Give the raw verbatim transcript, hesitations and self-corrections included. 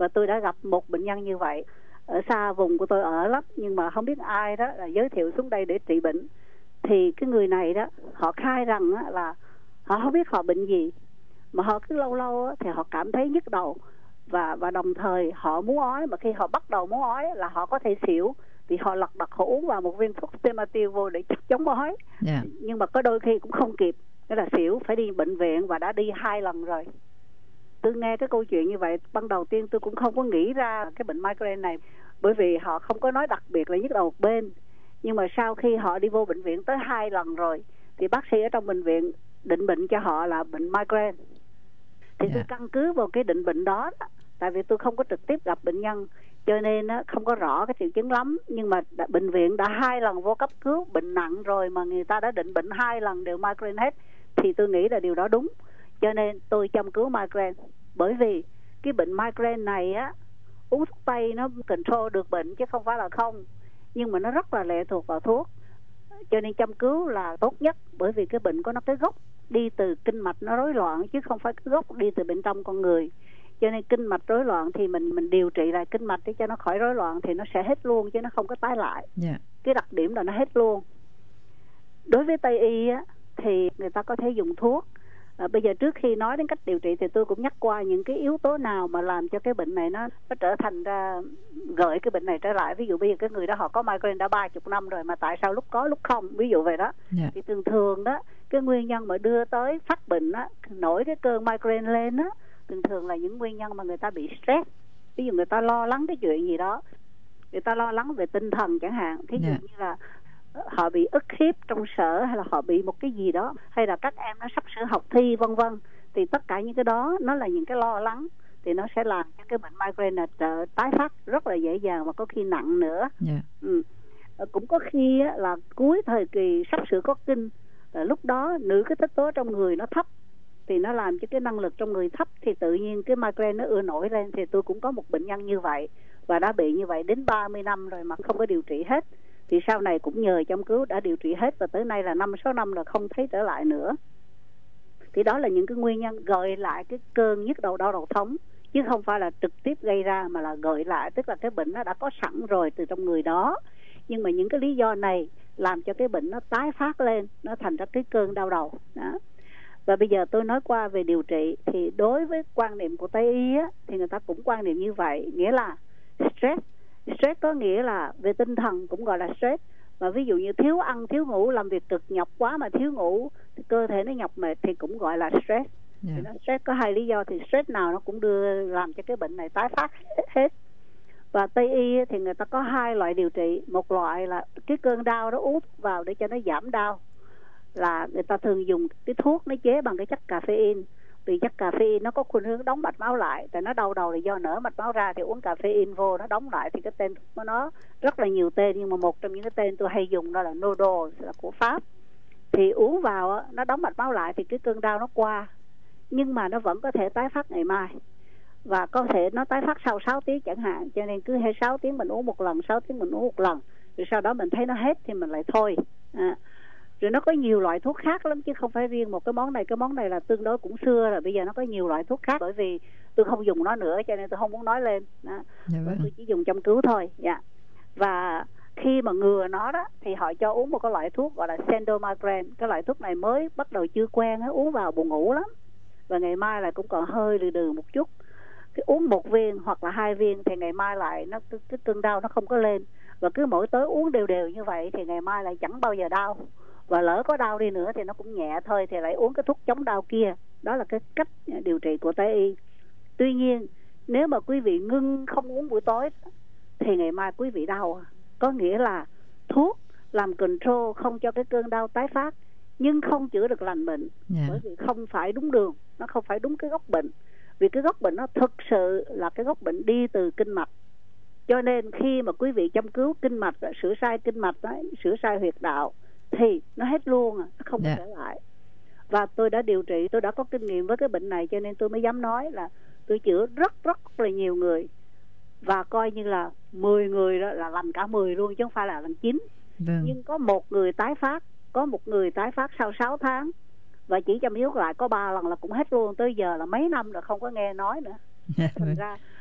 Và tôi đã gặp một bệnh nhân như vậy ở xa vùng của tôi ở lắm, nhưng mà không biết ai đó là giới thiệu xuống đây để trị bệnh. Thì cái người này đó, họ khai rằng á, là họ không biết họ bệnh gì, mà họ cứ lâu lâu á, thì họ cảm thấy nhức đầu và và đồng thời họ muốn ói, mà khi họ bắt đầu muốn ói là họ có thể xỉu, vì họ lật đật họ uống vào một viên thuốc Stemetil vô để chống ói. Yeah. Nhưng mà có đôi khi cũng không kịp, cái là xỉu, phải đi bệnh viện và đã đi hai lần rồi. Tôi nghe cái câu chuyện như vậy, ban đầu tiên tôi cũng không có nghĩ ra cái bệnh migraine này, bởi vì họ không có nói đặc biệt là nhức đầu một bên. Nhưng mà sau khi họ đi vô bệnh viện tới hai lần rồi, thì bác sĩ ở trong bệnh viện định bệnh cho họ là bệnh migraine. Thì yeah. tôi căn cứ vào cái định bệnh đó, tại vì tôi không có trực tiếp gặp bệnh nhân, cho nên không có rõ cái triệu chứng lắm. Nhưng mà đã, bệnh viện đã hai lần vô cấp cứu bệnh nặng rồi mà người ta đã định bệnh hai lần đều migraine hết, thì tôi nghĩ là điều đó đúng. Cho nên tôi châm cứu migraine, bởi vì cái bệnh migraine này á, uống thuốc tây nó control được bệnh chứ không phải là không, nhưng mà nó rất là lệ thuộc vào thuốc. Cho nên châm cứu là tốt nhất, bởi vì cái bệnh của nó cái gốc đi từ kinh mạch nó rối loạn, chứ không phải cái gốc đi từ bên trong con người. Cho nên kinh mạch rối loạn thì mình mình điều trị lại kinh mạch để cho nó khỏi rối loạn thì nó sẽ hết luôn, chứ nó không có tái lại. Yeah. Cái đặc điểm là nó hết luôn. Đối với Tây y á, thì người ta có thể dùng thuốc. À, bây giờ trước khi nói đến cách điều trị thì tôi cũng nhắc qua những cái yếu tố nào mà làm cho cái bệnh này nó, nó trở thành ra gợi cái bệnh này trở lại. Ví dụ bây giờ cái người đó họ có migraine đã ba mươi năm rồi mà tại sao lúc có lúc không, ví dụ vậy đó. Yeah. Thì thường thường đó, cái nguyên nhân mà đưa tới phát bệnh á, nổi cái cơn migraine lên á, thường thường là những nguyên nhân mà người ta bị stress. Ví dụ người ta lo lắng cái chuyện gì đó, người ta lo lắng về tinh thần chẳng hạn, thí dụ yeah. như là họ bị ức hiếp trong sở, hay là họ bị một cái gì đó, hay là các em nó sắp sửa học thi vân vân, thì tất cả những cái đó nó là những cái lo lắng, thì nó sẽ làm cho cái bệnh migraine trở tái phát rất là dễ dàng và có khi nặng nữa. Yeah. Ừ. Cũng có khi là cuối thời kỳ sắp sửa có kinh, là lúc đó nữ cái tích tố trong người nó thấp, thì nó làm cho cái năng lực trong người thấp, thì tự nhiên cái migraine nó ưa nổi lên. Thì tôi cũng có một bệnh nhân như vậy và đã bị như vậy đến ba mươi năm rồi mà không có điều trị hết. Thì sau này cũng nhờ châm cứu đã điều trị hết, và tới nay là năm sáu năm rồi không thấy trở lại nữa. Thì đó là những cái nguyên nhân gợi lại cái cơn nhức đầu đau đầu thống, chứ không phải là trực tiếp gây ra, mà là gợi lại, tức là cái bệnh nó đã có sẵn rồi từ trong người đó. Nhưng mà những cái lý do này làm cho cái bệnh nó tái phát lên, nó thành ra cái cơn đau đầu đó. Và bây giờ tôi nói qua về điều trị. Thì đối với quan niệm của Tây y á, thì người ta cũng quan niệm như vậy, nghĩa là stress. Stress có nghĩa là về tinh thần cũng gọi là stress. Mà ví dụ như thiếu ăn, thiếu ngủ, làm việc cực nhọc quá mà thiếu ngủ, thì cơ thể nó nhọc mệt thì cũng gọi là stress. Yeah. Thì nó stress có hai lý do, thì stress nào nó cũng đưa làm cho cái bệnh này tái phát hết. Và Tây y thì người ta có hai loại điều trị. Một loại là cái cơn đau đó uống vào để cho nó giảm đau, là người ta thường dùng cái thuốc nó chế bằng cái chất caffeine. Vì chất caffeine nó có khuynh hướng đóng mạch máu lại, tại nó đau đầu là do nở mạch máu ra, thì uống caffeine vô nó đóng lại. Thì cái tên của nó rất là nhiều tên, nhưng mà một trong những cái tên tôi hay dùng đó là Nodo, là của Pháp. Thì uống vào nó đóng mạch máu lại thì cái cơn đau nó qua, nhưng mà nó vẫn có thể tái phát ngày mai, và có thể nó tái phát sau sáu tiếng chẳng hạn. Cho nên cứ hay sáu tiếng mình uống một lần, sáu tiếng mình uống một lần, rồi sau đó mình thấy nó hết thì mình lại thôi. À. Rồi nó có nhiều loại thuốc khác lắm, chứ không phải riêng một cái món này. Cái món này là tương đối cũng xưa rồi, bây giờ nó có nhiều loại thuốc khác. Bởi vì tôi không dùng nó nữa cho nên tôi không muốn nói lên đó. Dạ vâng. Tôi chỉ dùng châm cứu thôi. Dạ. Và khi mà ngừa nó đó thì họ cho uống một cái loại thuốc gọi là Sendomigrene. Cái loại thuốc này mới bắt đầu chưa quen, uống vào buồn ngủ lắm, và ngày mai lại cũng còn hơi lừ đừ một chút. Cái uống một viên hoặc là hai viên thì ngày mai lại nó cái, cái cơn đau nó không có lên. Và cứ mỗi tối uống đều đều như vậy thì ngày mai lại chẳng bao giờ đau. Và lỡ có đau đi nữa thì nó cũng nhẹ thôi, thì lại uống cái thuốc chống đau kia. Đó là cái cách điều trị của Tây y. Tuy nhiên nếu mà quý vị ngưng không uống buổi tối thì ngày mai quý vị đau. Có nghĩa là thuốc làm control không cho cái cơn đau tái phát, nhưng không chữa được lành bệnh. Yeah. Bởi vì không phải đúng đường, nó không phải đúng cái gốc bệnh. Vì cái gốc bệnh nó thực sự là cái gốc bệnh đi từ kinh mạch. Cho nên khi mà quý vị châm cứu kinh mạch, sửa sai kinh mạch, sửa sai huyệt đạo, thì nó hết luôn, nó không yeah. trở lại. Và tôi đã điều trị, tôi đã có kinh nghiệm với cái bệnh này, cho nên tôi mới dám nói là tôi chữa rất rất là nhiều người. Và coi như là mười người đó là lành cả mười luôn, chứ không phải là lành chín. Vâng. Nhưng có một người tái phát, có một người tái phát sau sáu tháng, và chỉ chăm cứu lại có ba lần là cũng hết luôn. Tới giờ là mấy năm rồi không có nghe nói nữa. Thành ra